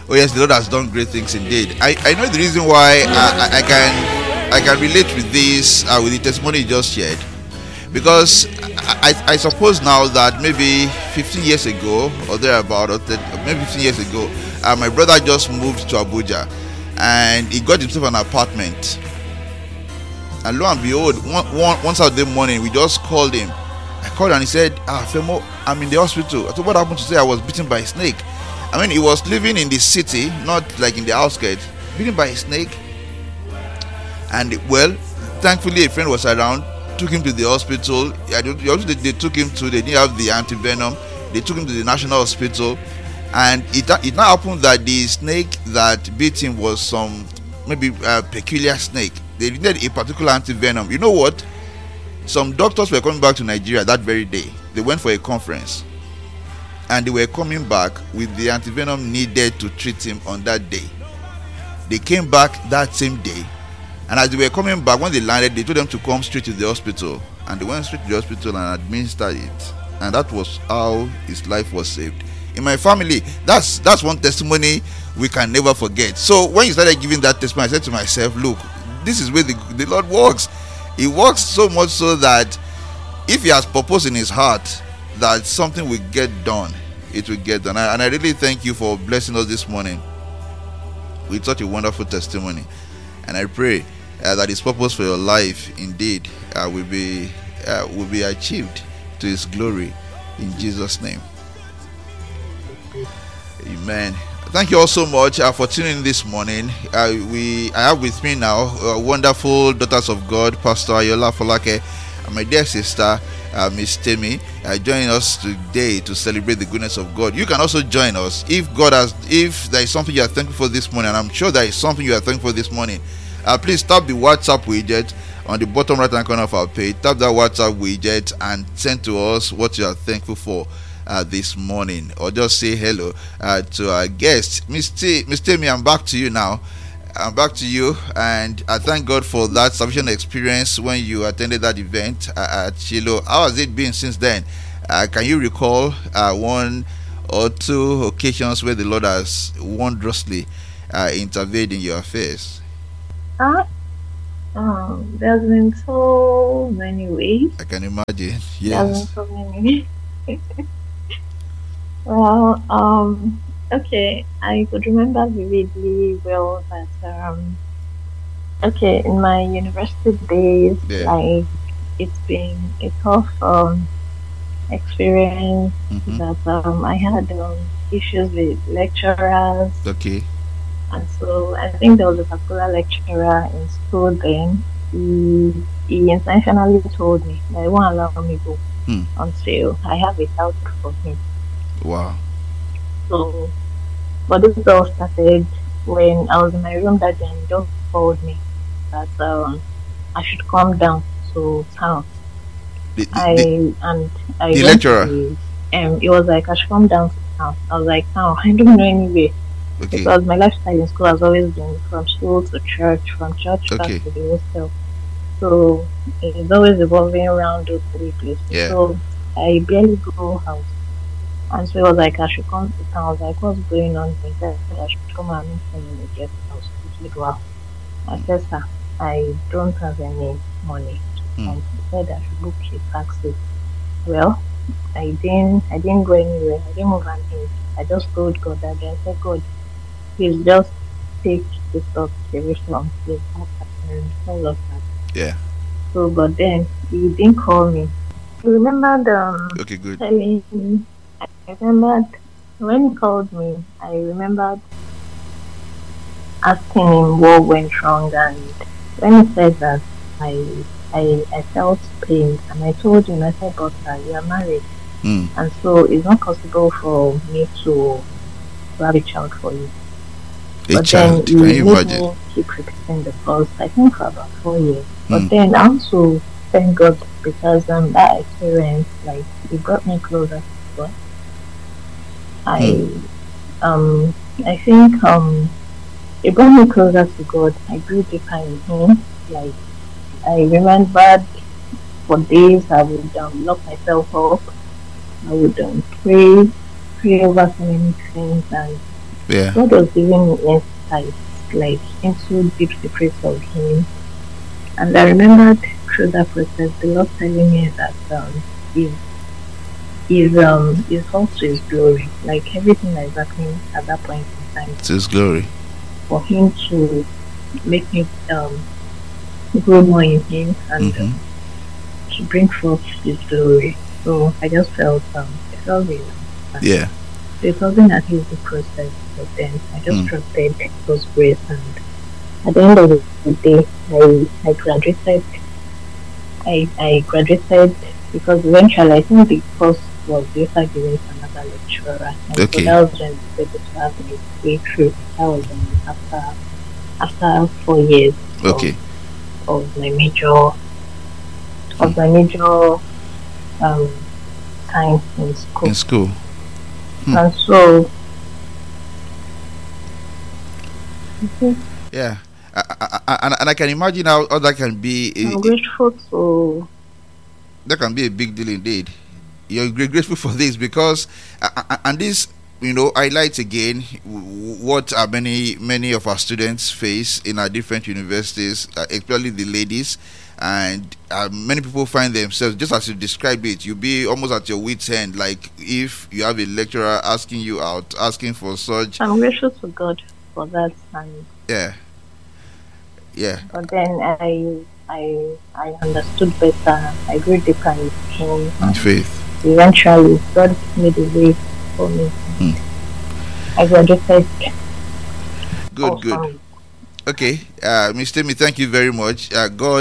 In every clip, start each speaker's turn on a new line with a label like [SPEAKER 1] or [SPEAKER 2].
[SPEAKER 1] Oh yes, the Lord has done great things indeed. I know the reason why I can relate with this with the testimony you just shared, because I suppose now that maybe 15 years ago or thereabout, or maybe 15 years ago, my brother just moved to Abuja, and he got himself an apartment. And lo and behold, one Saturday morning, we just called him. I called and he said, Femo, I'm in the hospital. I said, what happened? To say I was bitten by a snake. I mean, he was living in the city, not like in the outskirts, bitten by a snake. And well, thankfully a friend was around, took him to the hospital. They took him to, they didn't have the antivenom. They took him to the national hospital. And it now happened that the snake that bit him was some maybe peculiar snake. They needed a particular antivenom. You know what? Some doctors were coming back to Nigeria that very day. They went for a conference, and they were coming back with the antivenom needed to treat him on that day. They came back that same day, and as they were coming back, when they landed, they told them to come straight to the hospital, and they went straight to the hospital and administered it, and that was how his life was saved. In my family, that's one testimony we can never forget. So when you started giving that testimony, I said to myself, look, this is where the Lord works. He works so much so that if he has purpose in his heart that something will get done, it will get done. And I really thank you for blessing us this morning with such a wonderful testimony. And I pray that his purpose for your life indeed will be achieved to his glory in Jesus' name. Amen. Thank you all so much for tuning in this morning. I have with me now wonderful daughters of God, Pastor Ayola Folake, and my dear sister, Miss Temi, joining us today to celebrate the goodness of God. You can also join us if there is something you are thankful for this morning, and I'm sure there is something you are thankful for this morning. Please tap the WhatsApp widget on the bottom right hand corner of our page. Tap that WhatsApp widget and send to us what you are thankful for this morning, or just say hello to our guest, Miss Temi. I'm back to you now. I'm back to you, and I thank God for that sufficient experience when you attended that event at Shiloh. How has it been since then? Can you recall one or two occasions where the Lord has wondrously intervened in your affairs?
[SPEAKER 2] There's been so many ways.
[SPEAKER 1] I can imagine. Yes.
[SPEAKER 2] There's been so many. Well, okay, I could remember vividly well that okay, in my university days, like it's been a tough experience. That I had issues with lecturers.
[SPEAKER 1] Okay.
[SPEAKER 2] And so I think there was a particular lecturer in school then. He intentionally told me that he won't allow me go until I have a doubt for him.
[SPEAKER 1] Wow.
[SPEAKER 2] So, but this all started when I was in my room that day, and he just told me that I should come down to town.
[SPEAKER 1] The
[SPEAKER 2] lecturer. It was like I should come down to town. I was like, no, I don't know anywhere. Okay. Because my lifestyle in school has always been from school to church, from church back to the hostel. So it's always evolving around those three places.
[SPEAKER 1] Yeah.
[SPEAKER 2] So I barely go out. And so it was like I should come to town. I was like, what's going on? He said I should come and meet him in the guest house. He said, wow. I said, sir, I don't have any money. And he said I should book a taxi. Well, I didn't go anywhere. I didn't move an inch. I just told God that day. I said, God, please just take the stuff away from me and all of that.
[SPEAKER 1] Yeah.
[SPEAKER 2] So, but then he didn't call me. I remembered
[SPEAKER 1] okay, good.
[SPEAKER 2] telling me. I remembered when he called me, I remembered asking him what went wrong, and when he said that, I felt pain, and I told him, I said, but you are married, and so it's not possible for me to have a child for you. But
[SPEAKER 1] child,
[SPEAKER 2] then he made me keep repeating the course, I think for about 4 years. But then I also thank God because that experience, like, it brought me closer to God. I think it brought me closer to God. I grew deeper in Him. Like, I remembered for days I would lock myself up. I would pray over so many things, and
[SPEAKER 1] Yeah.
[SPEAKER 2] God was giving me insight, like into deep secrets of Him. And I remembered through that process, the Lord telling me that is is all to His glory. Like everything that is happening at that point in time,
[SPEAKER 1] To His glory.
[SPEAKER 2] for Him to make me grow more in Him and
[SPEAKER 1] Mm-hmm.
[SPEAKER 2] to bring forth His glory. So I just I felt really nice.
[SPEAKER 1] Yeah.
[SPEAKER 2] It wasn't an easy process, but then I just
[SPEAKER 1] Mm.
[SPEAKER 2] trusted God's grace, and at the end of the day, I graduated. I graduated because eventually I think the course was later given to another lecturer, and so
[SPEAKER 1] Okay.
[SPEAKER 2] that was when I was able to have my way through. That was after 4 years
[SPEAKER 1] Okay.
[SPEAKER 2] of my major um time in school.
[SPEAKER 1] In school.
[SPEAKER 2] And so
[SPEAKER 1] Yeah. And I can imagine how that can be.
[SPEAKER 2] I'm grateful to
[SPEAKER 1] That can be a big deal indeed. You're grateful for this because, and this, highlights again what many of our students face in our different universities, especially the ladies, and many people find themselves, just as you described it, you'll be almost at your wit's end. Like if you have a lecturer asking you out, asking for such.
[SPEAKER 2] I'm grateful to God for that, and
[SPEAKER 1] yeah.
[SPEAKER 2] But then I understood better. I grew deeper in Him.
[SPEAKER 1] And faith.
[SPEAKER 2] Eventually, God made a way for me. I graduated.
[SPEAKER 1] Good. Okay, Miss Temi, thank you very much.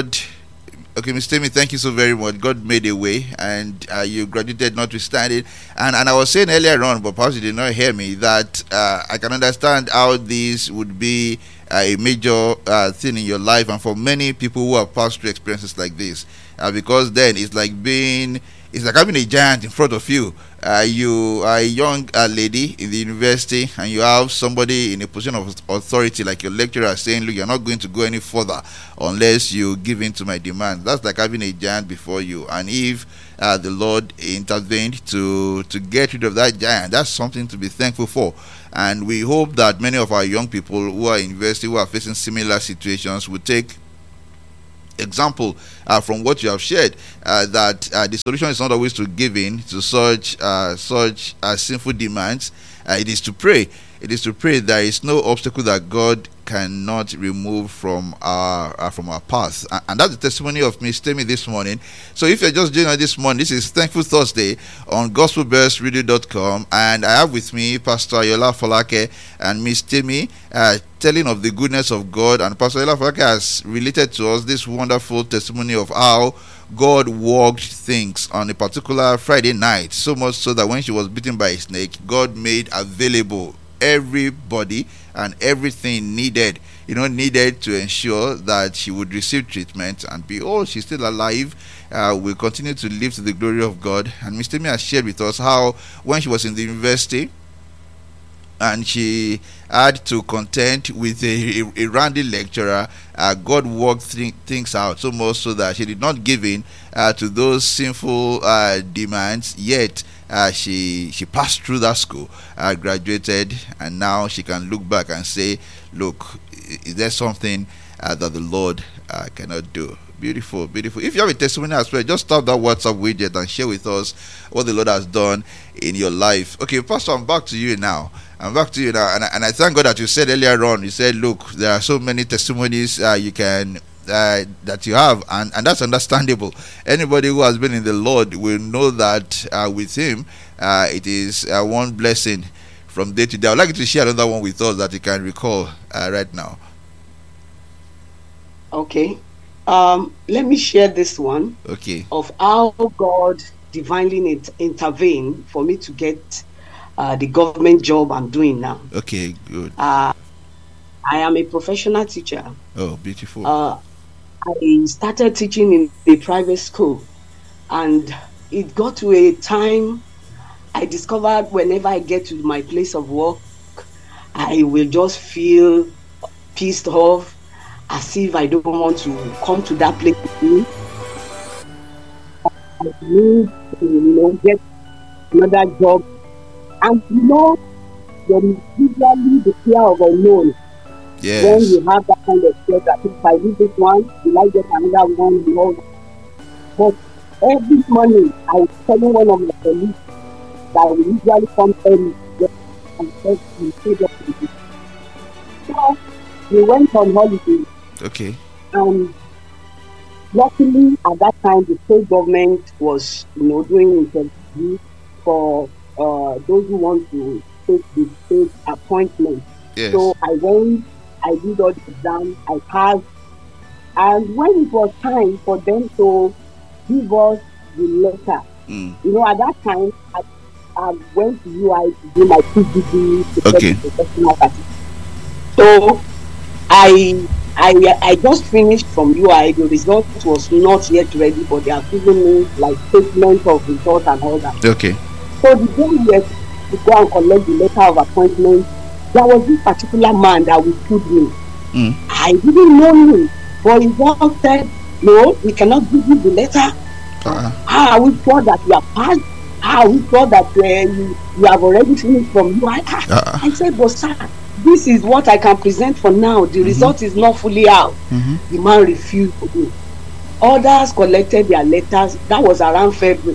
[SPEAKER 1] Miss Temi, thank you so very much. God made a way, and you graduated notwithstanding. And I was saying earlier on, but perhaps you did not hear me, that I can understand how this would be a major thing in your life, and for many people who have passed through experiences like this, because then it's like having a giant in front of you. You are a young lady in the university, and you have somebody in a position of authority like your lecturer saying, look, you're not going to go any further unless you give in to my demand. That's like having a giant before you, and if the Lord intervened to get rid of that giant, that's something to be thankful for. And we hope that many of our young people who are in university, who are facing similar situations, will take example from what you have shared, that the solution is not always to give in to such sinful demands. It is to pray. It is to pray. There is no obstacle that God cannot remove from our path, and that's the testimony of Miss Temi this morning. So if you're just joining us this morning, this is Thankful Thursday on gospelbellsradio.com, and I have with me Pastor Ayola Folake and Miss Temi, telling of the goodness of God. And Pastor Ayola Folake has related to us this wonderful testimony of how God worked things on a particular Friday night, so much so that when she was bitten by a snake, God made available everybody and everything needed to ensure that she would receive treatment. And behold, she's still alive. We'll continue to live to the glory of God. And Mr. Temi has shared with us how when she was in the university and she had to contend with a randy lecturer, God worked things out so much so that she did not give in to those sinful demands, yet she passed through that school, graduated, and now she can look back and say, look, is there something that the Lord cannot do? Beautiful. If you have a testimony as well, just tap that WhatsApp widget and share with us what the Lord has done in your life. Okay, Pastor, I'm back to you now. And I thank God that you said earlier on, you said, look, there are so many testimonies you can that you have, and that's understandable. Anybody who has been in the Lord will know that with Him, it is one blessing from day to day. I'd like you to share another one with us that you can recall right now.
[SPEAKER 3] Okay. Let me share this one.
[SPEAKER 1] Okay.
[SPEAKER 3] Of how God divinely intervened for me to get the government job I'm doing now.
[SPEAKER 1] Okay, good.
[SPEAKER 3] I am a professional teacher.
[SPEAKER 1] Oh, beautiful.
[SPEAKER 3] I started teaching in a private school, and it got to a time I discovered whenever I get to my place of work, I will just feel pissed off, as if I don't want to come to that place again. I need to, get another job. And there is usually the fear of unknown. When
[SPEAKER 1] Yes.
[SPEAKER 3] you have that kind of fear that if I do this one, will I get another one? You know. But every morning, I was telling one of my colleagues that I will usually come early and first we stayed up with it. So we went on holiday,
[SPEAKER 1] Okay.
[SPEAKER 3] and luckily at that time the state government was, doing interview for those who want to take the state appointment.
[SPEAKER 1] Yes.
[SPEAKER 3] So I went, I did all the exam, I passed, and when it was time for them to give us the letter, at that time I went to UI to do my PGD, to
[SPEAKER 1] Okay.
[SPEAKER 3] get the professional certificate. So I just finished from UI. The result was not yet ready, but they have given me like statement of result and all that.
[SPEAKER 1] Okay.
[SPEAKER 3] So the day we were to go and collect the letter of appointment, there was this particular man that withstood me. I didn't know him, but he just said, "No, we cannot give you the letter. How are we sure that you have passed? How are we sure that you have already finished from UI?" I said, "But sir, this is what I can present for now. The result is not fully out." The man refused to do. Others collected their letters. That was around February.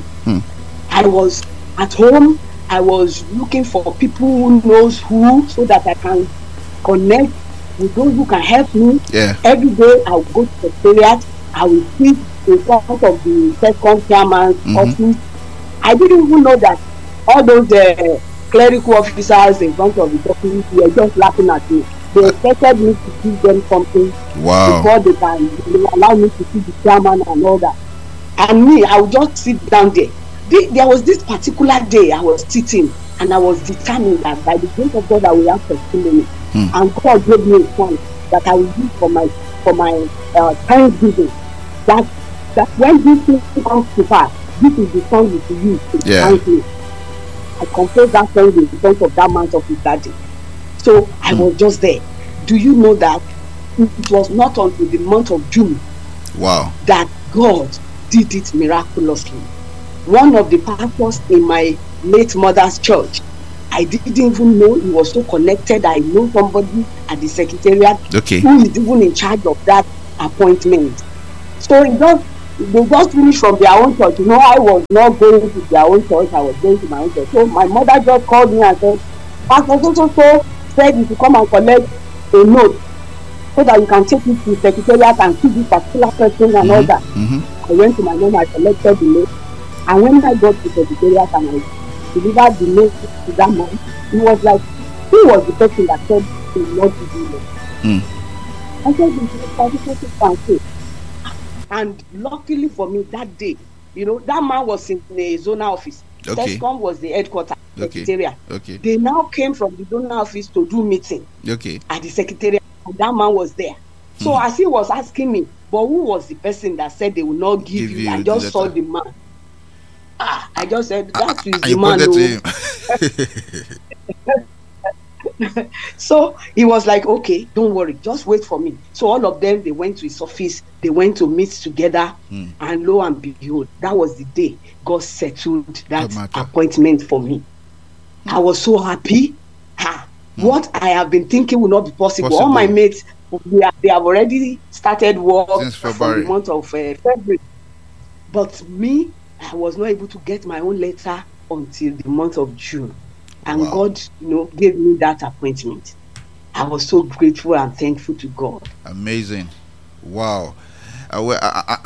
[SPEAKER 3] I was at home. I was looking for people who knows who, so that I can connect with those who can help me.
[SPEAKER 1] Yeah.
[SPEAKER 3] Every day I will go to the secretariat. I will sit in front of the second chairman's office. I didn't even know that all those clerical officers in front of the office were just laughing at me. They expected me to give them something before they can allow me to see the chairman and all that. And me, I would just sit down there. There was this particular day I was sitting, and I was determined that by the grace of God I will have testimony. And God gave me a song that I will use for my Thanksgiving. That when this thing comes to pass, this is the song you should use to thank me. I composed that song in front of that man's office that day. So I was just there. Do you know that it was not until the month of June that God did it miraculously? One of the pastors in my late mother's church, I didn't even know he was so connected. I know somebody at the secretariat who is even in charge of that appointment. So they just finished from their own church. I was not going to their own church. I was going to my own church. So my mother just called me and said, "Pastor so said you should come and collect a note so that you can take it to the secretariat and see this particular person and all that." I went to my mom, I collected the note. And when I got to the secretariat and I delivered the note to that man, he was like, who was the person that said he would not give you note? I said, "This is And luckily for me that day, that man was in the zonal office. TESCOM was the headquarters secretariat. They now came from the zonal office to do meeting at the secretariat, and that man was there. So as he was asking me, but who was the person that said they will not give you? I just saw the man. I just said, that is the man. So he was like, "Okay, don't worry, just wait for me." So all of them, they went to his office, they went to meet together, and lo and behold, that was the day God settled that appointment for me. I was so happy. What I have been thinking will not be possible. All my mates, they have already started work from the month of February. But me, I was not able to get my own letter until the month of June. And God, gave me that appointment. I was so grateful and thankful to God.
[SPEAKER 1] Amazing. Wow. And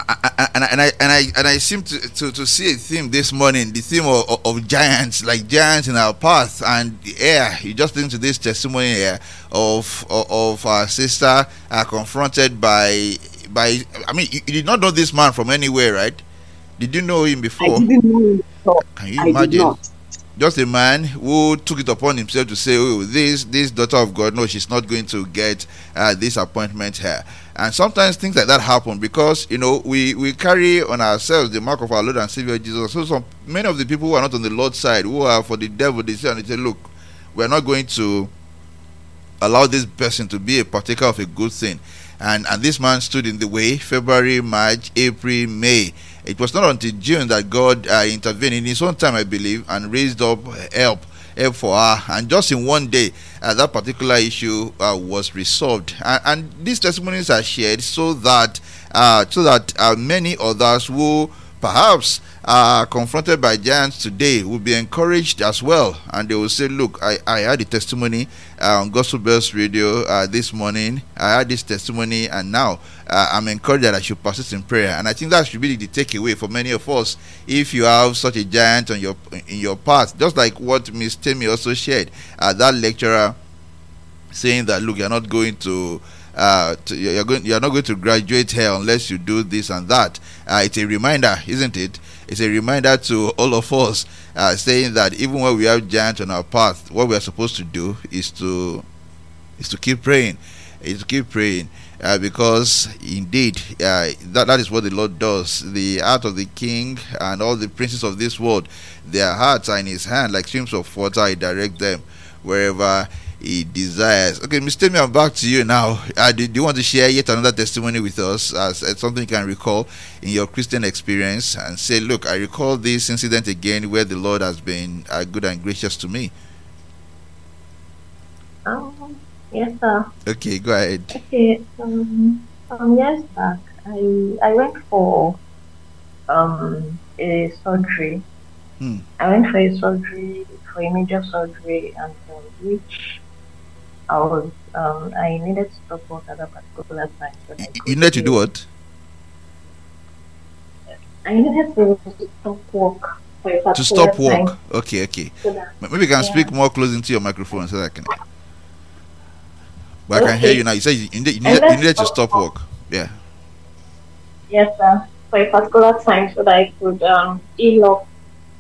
[SPEAKER 1] I seem to see a theme this morning, the theme of giants, like giants in our path. And you just listen to this testimony here of our sister confronted by you did not know this man from anywhere, right? Did you know him before?
[SPEAKER 3] I didn't know him before.
[SPEAKER 1] Can you imagine? Just a man who took it upon himself to say, "Oh, this daughter of God, no, she's not going to get this appointment here." And sometimes things like that happen because we carry on ourselves the mark of our Lord and Savior Jesus. So many of the people who are not on the Lord's side, who are for the devil, they say, "Look, we are not going to allow this person to be a partaker of a good thing." And this man stood in the way. February, March, April, May. It was not until June that God intervened in his own time, I believe, and raised up help help for her, and just in one day, that particular issue was resolved. And these testimonies are shared so that many others who perhaps are confronted by giants today will be encouraged as well, and they will say, look, I had a testimony on Gospel Bells Radio this morning. I had this testimony, and now I'm encouraged that I should persist in prayer. And I think that should be the takeaway for many of us. If you have such a giant in your path, just like what Miss Temi also shared, that lecturer saying that, look, you're not going to you're not going to graduate here unless you do this and that. It's a reminder, isn't it? It's a reminder to all of us, saying that even when we have giants on our path, what we are supposed to do is to keep praying, because indeed that is what the Lord does. The heart of the king and all the princes of this world, their hearts are in His hand, like streams of water. He directs them wherever He desires. Okay, Mr. Temi, I'm back to you now. Do you want to share yet another testimony with us, as something you can recall in your Christian experience, and say, look, I recall this incident again where the Lord has been good and gracious to me?
[SPEAKER 2] Yes, sir.
[SPEAKER 1] Okay, go ahead.
[SPEAKER 2] Okay, some years back, I went for a surgery. I went for a major surgery, and which I needed to stop work at a particular time.
[SPEAKER 1] You needed to do what?
[SPEAKER 2] I needed to stop work for a particular
[SPEAKER 1] To stop work.
[SPEAKER 2] time.
[SPEAKER 1] Okay.
[SPEAKER 2] So that,
[SPEAKER 1] Maybe you can speak more close into your microphone so that I can. But I can hear you now. You said you needed to stop work. Yeah.
[SPEAKER 2] Yes, sir. For a particular time, so that I could heal up.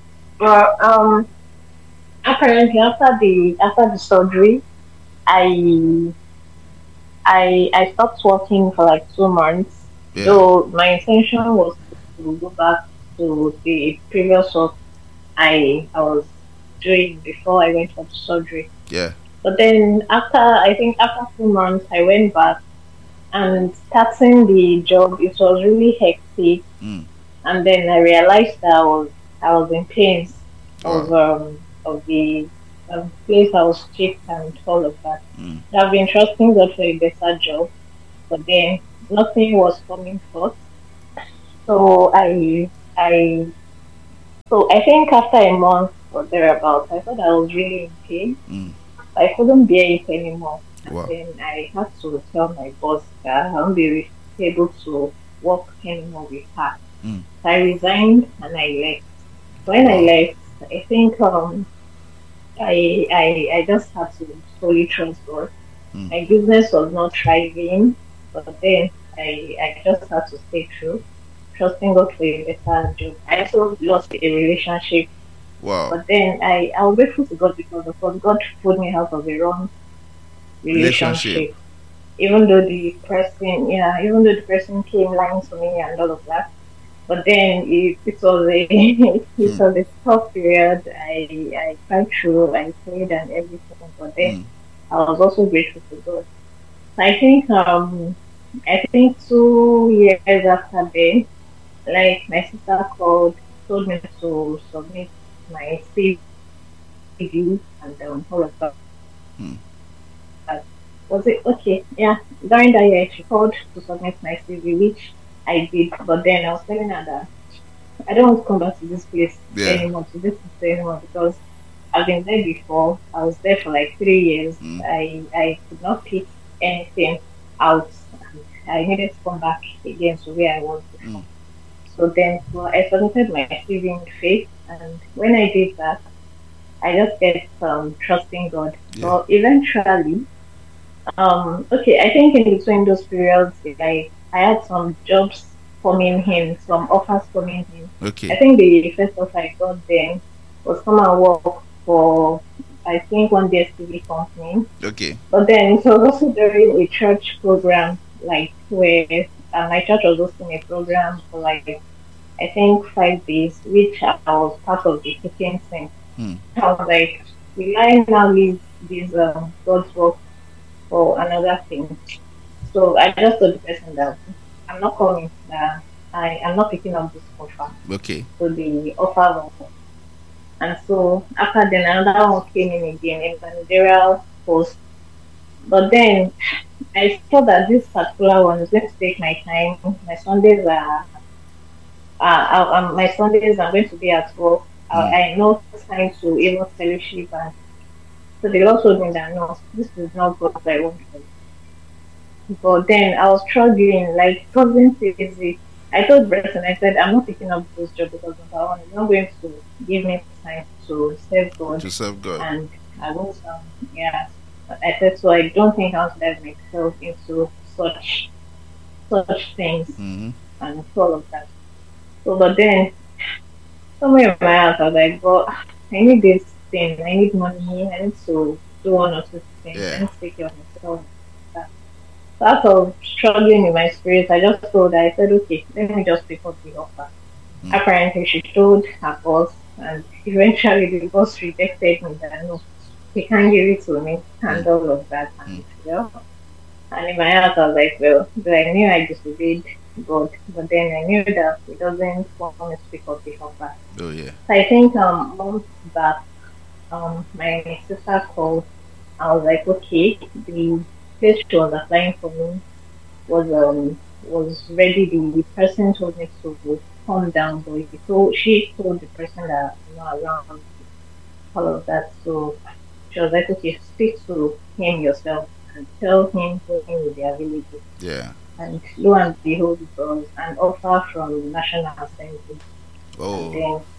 [SPEAKER 2] Apparently, after the surgery, I stopped working for like 2 months.
[SPEAKER 1] Yeah.
[SPEAKER 2] So my intention was to go back to the previous work I was doing before I went for the surgery.
[SPEAKER 1] Yeah.
[SPEAKER 2] But then after 2 months, I went back, and starting the job, it was really hectic. And then I realized that I was in pains of the place I was sick and all of that. I've been trusting God for a better job, but then nothing was coming forth. So I think after a month or thereabouts, I thought I was really in pain. I couldn't bear it anymore.
[SPEAKER 1] Wow.
[SPEAKER 2] And then I had to tell my boss that I won't be able to work anymore with her. So I resigned and I left. When I left, I think I just had to fully trust God. My business was not thriving, but then I just had to stay true, trusting God for a better job. I also lost a relationship.
[SPEAKER 1] Wow.
[SPEAKER 2] But then I was grateful to God because of course God pulled me out of a wrong relationship. Even though the person came lying to me and all of that. But then it was a tough period. I cried through, I prayed and everything. But then I was also grateful to God. So I think 2 years after then, like my sister told me to submit my CV and all of that. Was it okay? Yeah. During that year, she called to submit my CV, which I did. But then I was telling her that I don't want to come back to this place anymore, to this place anymore, because I've been there before. I was there for like 3 years. I could not pick anything out. I needed to come back again to where I was before. So then I submitted my CV in faith, and when I did that, I just kept trusting God. So eventually, I think in between those periods, I had some jobs coming in, some offers coming in.
[SPEAKER 1] Okay.
[SPEAKER 2] I think the first offer I got then was come and work for, I think, one DSTV company.
[SPEAKER 1] Okay.
[SPEAKER 2] But then it was also during a church program, like where my church was hosting a program for like, I think 5 days, which I was part of the teaching thing. I was like, will I now leave this God's work for another thing? So I just told the person that I'm not coming, that I am not picking up this offer.
[SPEAKER 1] Okay.
[SPEAKER 2] So the offer was And so after then another one came in again, a managerial post. But then I thought that this particular one is going to take my time. My Sundays are my Sundays I'm going to be at work.
[SPEAKER 1] Mm.
[SPEAKER 2] I know time to even fellowship, and so they also told me that no, this is not what I want for you. But then I was struggling, like it wasn't easy. I told Bresson, I said I'm not picking up this job because number one, it's not going to give me time to serve God,
[SPEAKER 1] To serve God.
[SPEAKER 2] and I won't yeah. But I said so I don't think I'll let myself into such things
[SPEAKER 1] Mm-hmm.
[SPEAKER 2] and all of that. So but then somewhere in my heart I was like, but I need this thing, I need money, I need to do one or two things, I
[SPEAKER 1] Yeah.
[SPEAKER 2] need to take care of myself. So out of struggling in my spirit, I just told her, I said, okay, let me just pick up the offer.
[SPEAKER 1] Mm.
[SPEAKER 2] Apparently, she told her boss, and eventually the boss rejected me that no, he can't give it to me, and
[SPEAKER 1] Mm.
[SPEAKER 2] all of that.
[SPEAKER 1] Mm.
[SPEAKER 2] And, and in my heart, I was like, well, but I knew I disobeyed God, but then I knew that He doesn't want me to pick up the offer.
[SPEAKER 1] Oh yeah.
[SPEAKER 2] So I think months back, my sister called. I was like, okay, the place she was applying for me was ready. The person told me to calm down, but she told the person that I'm not around, all of that. So she was like, okay, speak to him yourself and tell him when he will be available.
[SPEAKER 1] Yeah.
[SPEAKER 2] And lo and behold, it was an offer from National Assembly. And
[SPEAKER 1] Oh.
[SPEAKER 2] then,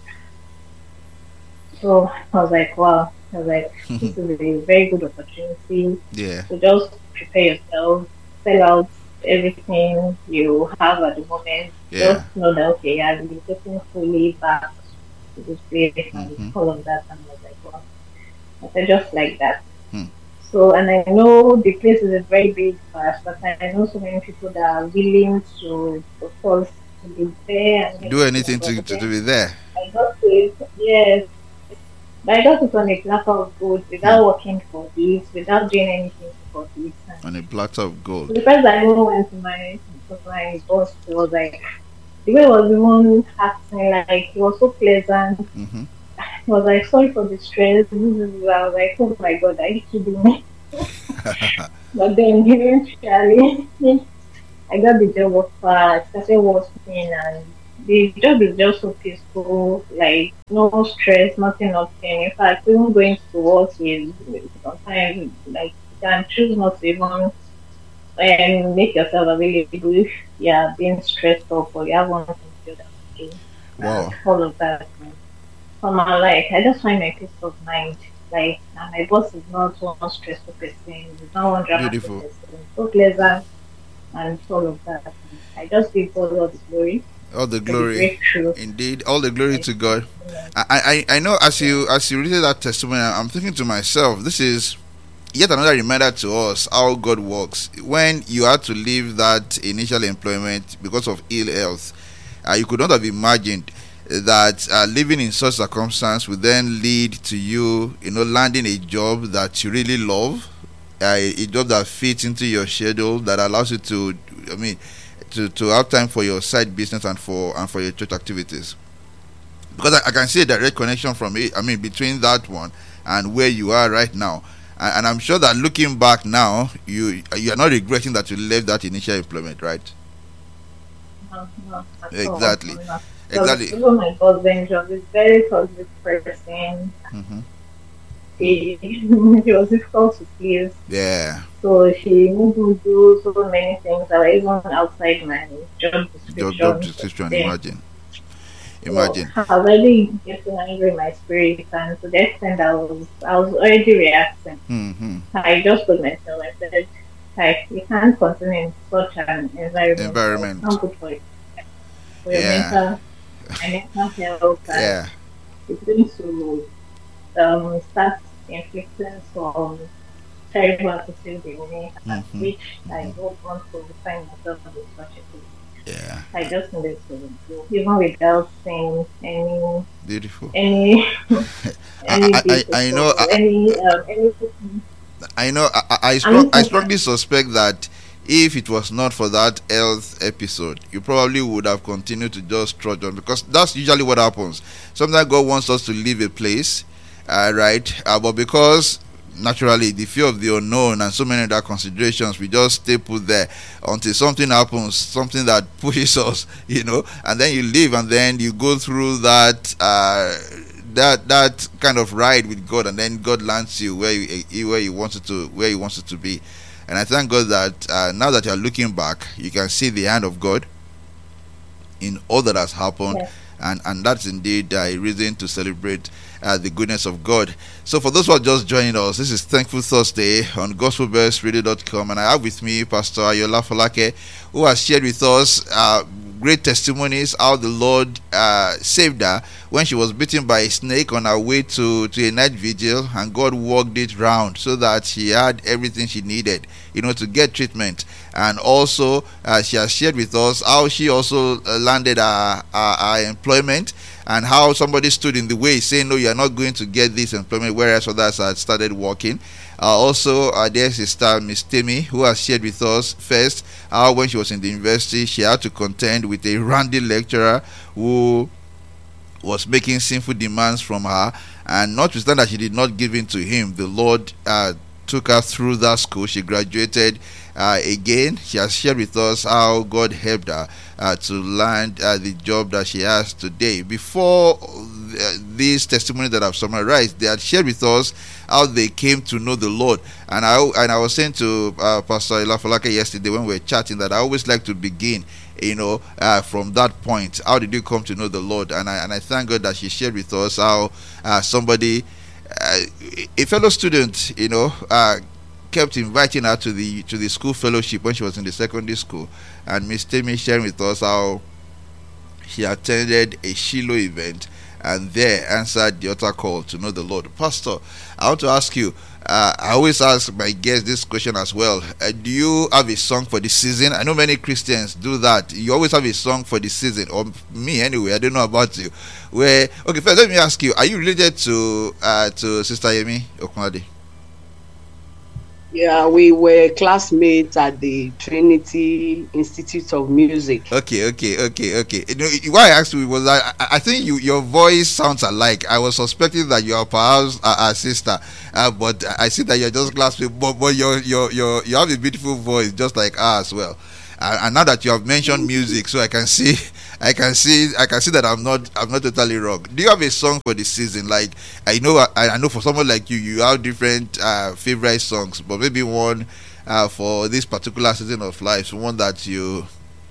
[SPEAKER 2] so I was like, wow. I was like, this is a very good opportunity.
[SPEAKER 1] Yeah.
[SPEAKER 2] So just prepare yourself, sell out everything you have at the moment.
[SPEAKER 1] Yeah.
[SPEAKER 2] Just know that okay, I'll be getting fully back to this place and
[SPEAKER 1] Mm-hmm.
[SPEAKER 2] all of that. And I was like, wow. I said just like that.
[SPEAKER 1] Hmm.
[SPEAKER 2] So and I know the place is a very big fast, but I know so many people that are willing to, of course, to be there and
[SPEAKER 1] Do
[SPEAKER 2] everything.
[SPEAKER 1] anything
[SPEAKER 2] But
[SPEAKER 1] to
[SPEAKER 2] then
[SPEAKER 1] be there.
[SPEAKER 2] I got it, yes. But I got it on a platter of gold
[SPEAKER 1] Hmm.
[SPEAKER 2] without working for this, without doing anything for this.
[SPEAKER 1] On a platter of
[SPEAKER 2] So
[SPEAKER 1] gold.
[SPEAKER 2] the first I even went to my boss, he was like, the way he was even acting, like he was so pleasant.
[SPEAKER 1] Mm-hmm.
[SPEAKER 2] He was like, sorry for the stress. I was like, oh my god, are you kidding me? But then eventually, I got the job offer. I started working, and the job is just so peaceful. Like no stress, nothing. In fact, even going to work is sometimes like you can choose not to even make yourself available if you are being stressed up or you have one thing to do that day and
[SPEAKER 1] Wow.
[SPEAKER 2] all of that. So my like I just find my peace of mind. Like and my boss is not one stressful person, he's not one dramatic
[SPEAKER 1] Beautiful.
[SPEAKER 2] person. So pleasant and all of that. I just give God all the glory
[SPEAKER 1] All the
[SPEAKER 2] for the
[SPEAKER 1] glory.
[SPEAKER 2] breakthrough.
[SPEAKER 1] Indeed. All the glory
[SPEAKER 2] Like,
[SPEAKER 1] to God.
[SPEAKER 2] amen.
[SPEAKER 1] I know as
[SPEAKER 2] Yeah.
[SPEAKER 1] you read that testimony, I'm thinking to myself, this is yet another reminder to us how God works. When you had to leave that initial employment because of ill health, you could not have imagined that living in such circumstance would then lead to you, landing a job that you really love, a job that fits into your schedule, that allows you to, I mean, to have time for your side business and for your church activities. Because I can see a direct connection from it. I mean, between that one and where you are right now. And I'm sure that looking back now, you are not regretting that you left that initial employment, right?
[SPEAKER 2] No, no, at all.
[SPEAKER 1] Exactly.
[SPEAKER 2] I'm not. Because
[SPEAKER 1] Exactly.
[SPEAKER 2] even my husband job is very toxic person.
[SPEAKER 1] Hmm.
[SPEAKER 2] He was difficult to please.
[SPEAKER 1] Yeah.
[SPEAKER 2] So she made me do so many things that were even outside my job
[SPEAKER 1] Job
[SPEAKER 2] description. But
[SPEAKER 1] description.
[SPEAKER 2] then, so
[SPEAKER 1] Imagine.
[SPEAKER 2] I was already getting angry in my spirit, and to the extent I was already reacting.
[SPEAKER 1] Hmm.
[SPEAKER 2] I just told myself, I said, like, you can't continue in such an environment. It's
[SPEAKER 1] Environment.
[SPEAKER 2] not good for your
[SPEAKER 1] Yeah.
[SPEAKER 2] mental health, and
[SPEAKER 1] Yeah.
[SPEAKER 2] it's going to start inflicting some terrible attitude in me, at
[SPEAKER 1] Hmm.
[SPEAKER 2] which I
[SPEAKER 1] Hmm.
[SPEAKER 2] don't want to find myself in such a place.
[SPEAKER 1] Yeah.
[SPEAKER 2] I just needed to do, even without saying
[SPEAKER 1] Beautiful.
[SPEAKER 2] any any
[SPEAKER 1] I know.
[SPEAKER 2] beautiful, any
[SPEAKER 1] I know.
[SPEAKER 2] I'm
[SPEAKER 1] I
[SPEAKER 2] looking
[SPEAKER 1] strongly suspect that if it was not for that health episode, you probably would have continued to just trudge on, because that's usually what happens. Sometimes God wants us to leave a place, right? But because naturally the fear of the unknown and so many other considerations, we just stay put there until something happens, something that pushes us, and then you leave, and then you go through that that kind of ride with God, and then God lands you where he wants it to be. And I thank God that now that you are looking back, you can see the hand of God in all that has happened.
[SPEAKER 2] Yes.
[SPEAKER 1] And that's indeed a reason to celebrate the goodness of God. So for those who are just joining us, this is Thankful Thursday on gospelbellsradio.com, and I have with me Pastor Ayola Falake, who has shared with us great testimonies how the Lord saved her when she was bitten by a snake on her way to a night vigil, and God worked it round so that she had everything she needed, to get treatment. And also she has shared with us how she also landed her employment, and how somebody stood in the way saying, no, you are not going to get this employment, whereas others had started working. Also, our dear sister Miss Temi, who has shared with us first how when she was in the university, she had to contend with a randy lecturer who was making sinful demands from her, and notwithstanding that she did not give in to him, the Lord took her through that school. She graduated again. She has shared with us how God helped her to land the job that she has today. Before these testimonies that I've summarized, they had shared with us how they came to know the Lord. And I was saying to Pastor Ilafalake yesterday when we were chatting that I always like to begin from that point. How did you come to know the Lord? And I thank God that she shared with us how somebody, a fellow student, kept inviting her to the school fellowship when she was in the secondary school. And Miss Temi sharing with us how she attended a Shiloh event and there answered the altar call to know the Lord. Pastor, I want to ask you, I always ask my guests this question as well. Do you have a song for the season? I know many Christians do that. You always have a song for the season, or me anyway. I don't know about you. Okay, first let me ask you: are you related to Sister Yemi Okunade?
[SPEAKER 3] Yeah, we were classmates at the Trinity Institute of Music.
[SPEAKER 1] Okay. Why I asked you was that I think your voice sounds alike. I was suspecting that you are perhaps a sister, but I see that you're just classmates. But you have a beautiful voice, just like her as well. And now that you have mentioned music, so I can see that I'm not totally wrong. Do you have a song for the season? Like I know for someone like you have different favorite songs, but maybe one for this particular season of life, one that you've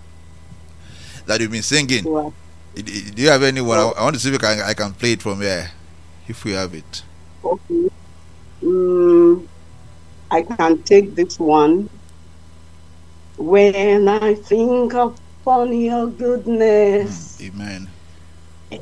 [SPEAKER 1] been singing.
[SPEAKER 3] Wow.
[SPEAKER 1] Do you have anyone? I want to see if I can play it from here, if we have it.
[SPEAKER 3] Okay. I can take this one. When I think upon your goodness
[SPEAKER 1] Amen.